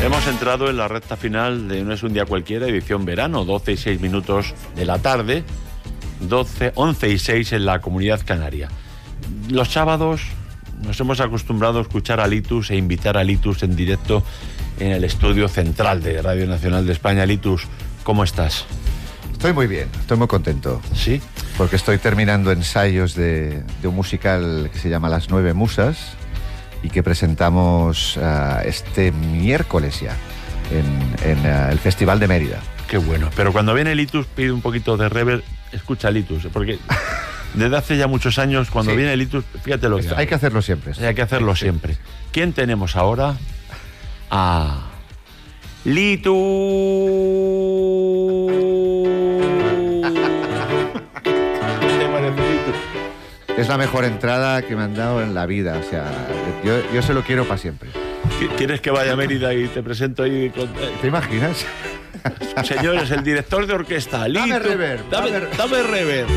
Hemos entrado en la recta final de No es un día cualquiera, edición verano, 12 y 6 minutos de la tarde, 11 y 6 en la Comunidad Canaria. Los sábados nos hemos acostumbrado a escuchar a Litus e invitar a Litus en directo en el estudio central de Radio Nacional de España. Litus, ¿cómo estás? Estoy muy bien, estoy muy contento. ¿Sí? Porque estoy terminando ensayos de un musical que se llama Las Nueve Musas y que presentamos este miércoles ya en el Festival de Mérida. Qué bueno. Pero cuando viene Litus pide un poquito de reverb. Escucha Litus, porque desde hace ya muchos años cuando viene Litus, fíjate lo que hay que hacerlo siempre. Hay que hacerlo siempre. ¿Quién tenemos ahora? A Litus. ¿Qué te parece, Litus? Es la mejor entrada que me han dado en la vida. O sea, yo se lo quiero para siempre. ¿Quieres que vaya a Mérida y te presento ahí? ¿Te imaginas? Señores, el director de orquesta, Litus. Dame reverb. Dame reverb.